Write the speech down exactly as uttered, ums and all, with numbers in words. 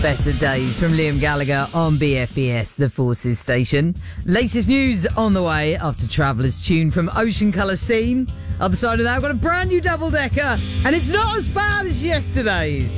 Better Days from Liam Gallagher on B F B S, the Forces station. Latest news on the way after Traveller's Tune from Ocean Colour Scene. Other side of that, I've got a brand new double-decker, and it's not as bad as yesterday's.